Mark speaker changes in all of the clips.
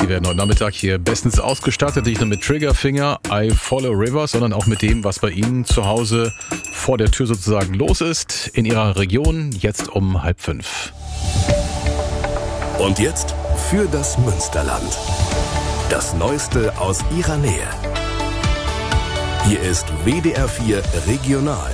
Speaker 1: Die werden heute Nachmittag hier bestens ausgestattet, nicht nur mit Triggerfinger, I Follow River, sondern auch mit dem, was bei Ihnen zu Hause vor der Tür sozusagen los ist, in Ihrer Region, jetzt um 4:30.
Speaker 2: Und jetzt für das Münsterland. Das Neueste aus Ihrer Nähe. Hier ist WDR 4 Regional.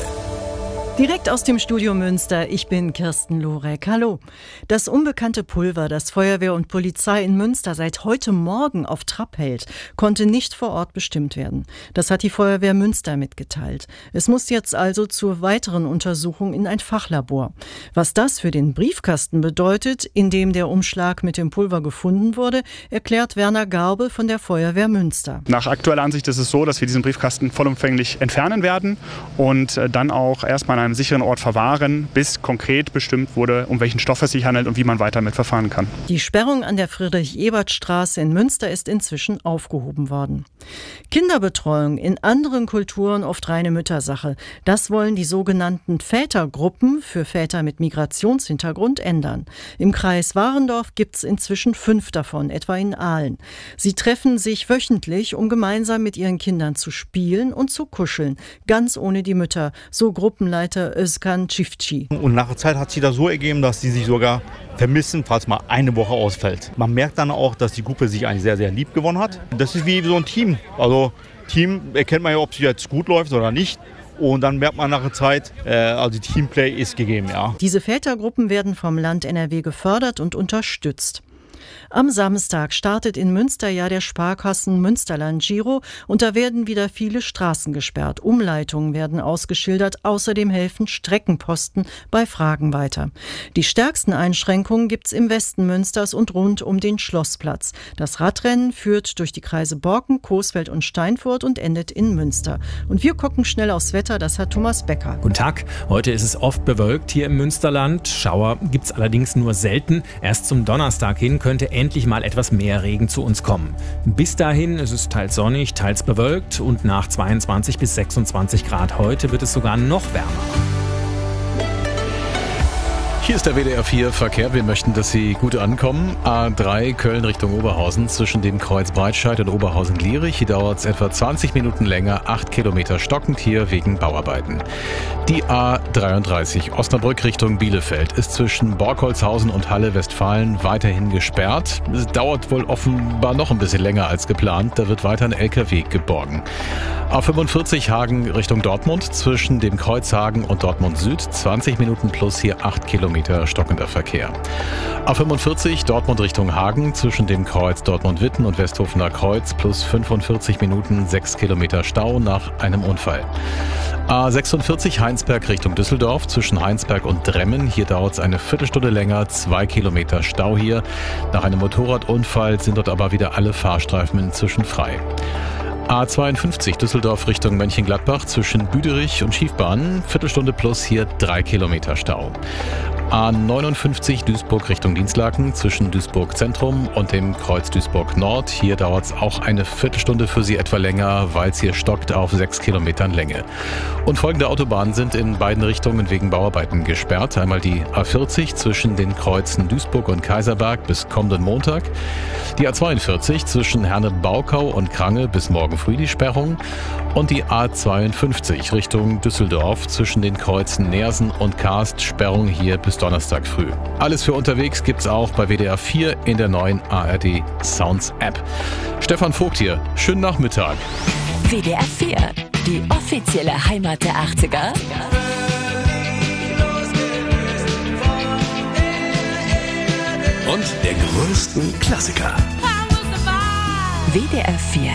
Speaker 3: Direkt aus dem Studio Münster, ich bin Kirsten Lorek. Hallo. Das unbekannte Pulver, das Feuerwehr und Polizei in Münster seit heute Morgen auf Trab hält, konnte nicht vor Ort bestimmt werden. Das hat die Feuerwehr Münster mitgeteilt. Es muss jetzt also zur weiteren Untersuchung in ein Fachlabor. Was das für den Briefkasten bedeutet, in dem der Umschlag mit dem Pulver gefunden wurde, erklärt Werner Garbe von der Feuerwehr Münster.
Speaker 4: Nach aktueller Ansicht ist es so, dass wir diesen Briefkasten vollumfänglich entfernen werden und dann auch erstmal an einem sicheren Ort verwahren, bis konkret bestimmt wurde, um welchen Stoff es sich handelt und wie man weiter mit verfahren kann.
Speaker 3: Die Sperrung an der Friedrich-Ebert-Straße in Münster ist inzwischen aufgehoben worden. Kinderbetreuung in anderen Kulturen oft reine Müttersache. Das wollen die sogenannten Vätergruppen für Väter mit Migrationshintergrund ändern. Im Kreis Warendorf gibt es inzwischen 5 davon, etwa in Aalen. Sie treffen sich wöchentlich, um gemeinsam mit ihren Kindern zu spielen und zu kuscheln, ganz ohne die Mütter, so Gruppenleiter Özkan Çiftçi.
Speaker 5: Und nach der Zeit hat sich das so ergeben, dass sie sich sogar vermissen, falls mal eine Woche ausfällt. Man merkt dann auch, dass die Gruppe sich eigentlich sehr, sehr lieb gewonnen hat. Das ist wie so ein Team. Also Team erkennt man ja, ob es jetzt gut läuft oder nicht. Und dann merkt man nach der Zeit, also Teamplay ist gegeben, ja.
Speaker 3: Diese Vätergruppen werden vom Land NRW gefördert und unterstützt. Am Samstag startet in Münster ja der Sparkassen Münsterland Giro und da werden wieder viele Straßen gesperrt. Umleitungen werden ausgeschildert, außerdem helfen Streckenposten bei Fragen weiter. Die stärksten Einschränkungen gibt's im Westen Münsters und rund um den Schlossplatz. Das Radrennen führt durch die Kreise Borken, Coesfeld und Steinfurt und endet in Münster. Und wir gucken schnell aufs Wetter, das hat Thomas Becker.
Speaker 6: Guten Tag, heute ist es oft bewölkt hier im Münsterland. Schauer gibt's allerdings nur selten. Erst zum Donnerstag hin könnte endlich mal etwas mehr Regen zu uns kommen. Bis dahin ist es teils sonnig, teils bewölkt und nach 22 bis 26 Grad heute wird es sogar noch wärmer.
Speaker 1: Hier ist der WDR 4 Verkehr. Wir möchten, dass Sie gut ankommen. A3 Köln Richtung Oberhausen zwischen dem Kreuz Breitscheid und Oberhausen-Glierich. Hier dauert es etwa 20 Minuten länger, 8 Kilometer stockend hier wegen Bauarbeiten. Die A33 Osnabrück Richtung Bielefeld ist zwischen Borkholzhausen und Halle-Westfalen weiterhin gesperrt. Es dauert wohl offenbar noch ein bisschen länger als geplant. Da wird weiter ein LKW geborgen. A45 Hagen Richtung Dortmund zwischen dem Kreuz Hagen und Dortmund Süd 20 Minuten plus hier 8 Kilometer stockender Verkehr. A45 Dortmund Richtung Hagen zwischen dem Kreuz Dortmund-Witten und Westhofener Kreuz plus 45 Minuten 6 Kilometer Stau nach einem Unfall. A46 Heinsberg Richtung Düsseldorf zwischen Heinsberg und Dremmen. Hier dauert es eine Viertelstunde länger, 2 Kilometer Stau hier. Nach einem Motorradunfall sind dort aber wieder alle Fahrstreifen inzwischen frei. A52 Düsseldorf Richtung Mönchengladbach zwischen Büderich und Schiefbahn, Viertelstunde plus hier 3 Kilometer Stau. A59 Duisburg Richtung Dinslaken zwischen Duisburg Zentrum und dem Kreuz Duisburg Nord. Hier dauert es auch eine Viertelstunde für Sie etwa länger, weil es hier stockt auf 6 Kilometern Länge. Und folgende Autobahnen sind in beiden Richtungen wegen Bauarbeiten gesperrt. Einmal die A40 zwischen den Kreuzen Duisburg und Kaiserberg bis kommenden Montag. Die A42 zwischen Herne-Baukau und Krange bis morgen früh die Sperrung. Und die A52 Richtung Düsseldorf zwischen den Kreuzen Neersen und Karst, Sperrung hier bis Donnerstag früh. Alles für unterwegs gibt's auch bei WDR 4 in der neuen ARD Sounds App. Stefan Vogt hier, schönen Nachmittag.
Speaker 7: WDR 4, die offizielle Heimat der 80er.
Speaker 2: Und der größten Klassiker.
Speaker 7: WDR 4